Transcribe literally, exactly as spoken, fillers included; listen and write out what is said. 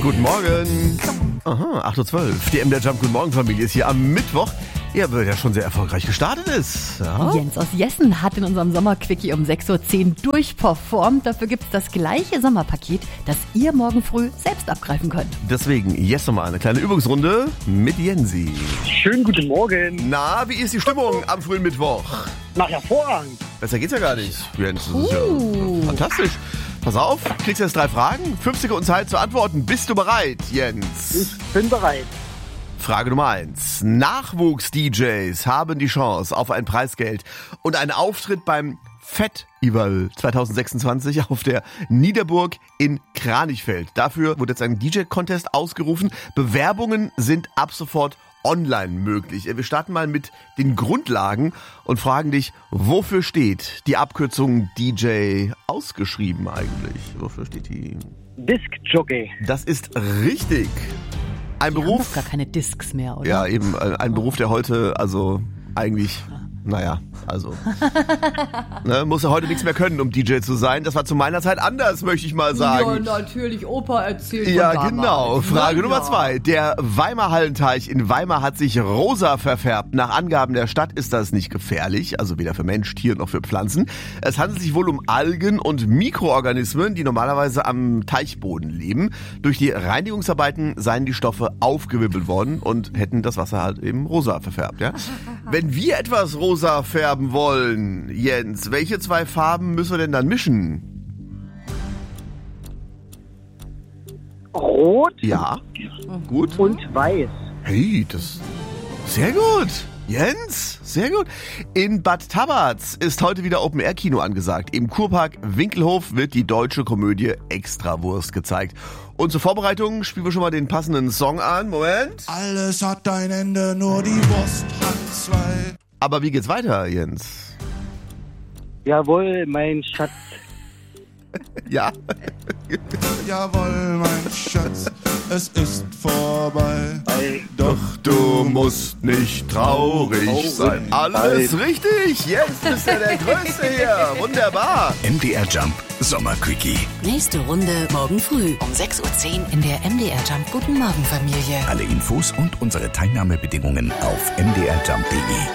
Guten Morgen. Aha, acht Uhr zwölf. Die M D R Jump Guten Morgen Familie ist hier am Mittwoch. Ja, weil der schon sehr erfolgreich gestartet ist. Ja. Jens aus Jessen hat in unserem Sommerquickie um sechs Uhr zehn durchperformt. Dafür gibt es das gleiche Sommerpaket, das ihr morgen früh selbst abgreifen könnt. Deswegen jetzt nochmal eine kleine Übungsrunde mit Jensi. Schönen guten Morgen. Na, wie ist die Stimmung am frühen Mittwoch? Nach hervorragend. Besser geht's ja gar nicht, Jens. Das ist Uh. ja fantastisch. Pass auf, kriegst jetzt drei Fragen. Fünf Sekunden Zeit zu antworten. Bist du bereit, Jens? Ich bin bereit. Frage Nummer eins. Nachwuchs-D Js haben die Chance auf ein Preisgeld und einen Auftritt beim Festival zwanzig sechsundzwanzig auf der Niederburg in Kranichfeld. Dafür wurde jetzt ein D J-Contest ausgerufen. Bewerbungen sind ab sofort online möglich. Wir starten mal mit den Grundlagen und fragen dich, wofür steht die Abkürzung D J ausgeschrieben eigentlich? Wofür steht die? Disc-Jockey. Das ist richtig. Ein Wir haben Beruf. doch gar keine Discs mehr, oder? Ja, eben ein, ein Beruf, der heute, also eigentlich, naja, also, ne, muss ja heute nichts mehr können, um D J zu sein. Das war zu meiner Zeit anders, möchte ich mal sagen. Ja, natürlich. Opa erzählt Ja, von genau. damals. Frage Na Nummer ja. zwei. Der Weimar Hallenteich in Weimar hat sich rosa verfärbt. Nach Angaben der Stadt ist das nicht gefährlich, also weder für Mensch, Tier noch für Pflanzen. Es handelt sich wohl um Algen und Mikroorganismen, die normalerweise am Teichboden leben. Durch die Reinigungsarbeiten seien die Stoffe aufgewirbelt worden und hätten das Wasser halt eben rosa verfärbt. Ja? Wenn wir etwas rosa färben wollen, Jens, welche zwei Farben müssen wir denn dann mischen? Rot Ja, gut. und weiß. Hey, das sehr gut. Jens, sehr gut. In Bad Tabatz ist heute wieder Open-Air-Kino angesagt. Im Kurpark Winkelhof wird die deutsche Komödie Extrawurst gezeigt. Und zur Vorbereitung spielen wir schon mal den passenden Song an. Moment. Alles hat ein Ende, nur die Wurst hat zwei. Aber wie geht's weiter, Jens? Jawohl, mein Schatz. Ja? Jawohl, mein Schatz, es ist vorbei. Bei Doch du musst nicht traurig Traurig sein. Alles sein. richtig. Jens ist ja der Größte hier. Wunderbar. M D R Jump Sommerquickie. Nächste Runde morgen früh um sechs Uhr zehn in der M D R Jump Guten Morgen Familie. Alle Infos und unsere Teilnahmebedingungen auf m d r jump punkt d e.